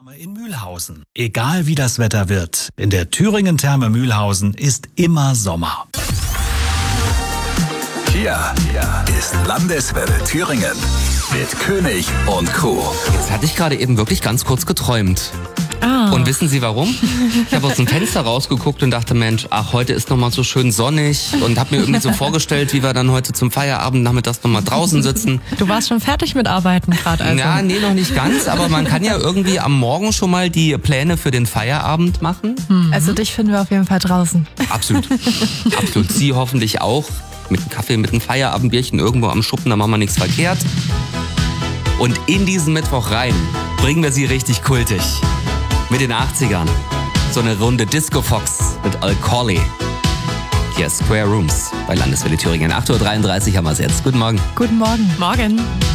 In Mühlhausen. Egal wie das Wetter wird, in der Thüringen-Therme Mühlhausen ist immer Sommer. Hier ist Landeswelle Thüringen mit König und Kuh. Jetzt hatte ich gerade eben wirklich ganz kurz geträumt. Und wissen Sie warum? Ich habe aus dem Fenster rausgeguckt und dachte, Mensch, heute ist nochmal so schön sonnig und habe mir irgendwie so vorgestellt, wie wir dann heute zum Feierabend nachmittags nochmal draußen sitzen. Du warst schon fertig mit Arbeiten gerade also. Ja, nee, noch nicht ganz, aber man kann ja irgendwie am Morgen schon mal die Pläne für den Feierabend machen. Also dich finden wir auf jeden Fall draußen. Absolut. Absolut. Sie hoffentlich auch. Mit einem Kaffee, mit einem Feierabendbierchen irgendwo am Schuppen, da machen wir nichts verkehrt. Und in diesen Mittwoch rein bringen wir sie richtig kultig. Mit den 80ern. So eine Runde Disco Fox mit Al Corley. Hier ist Square Rooms bei Landeswelle Thüringen. 8.33 Uhr haben wir es jetzt. Guten Morgen. Guten Morgen. Morgen.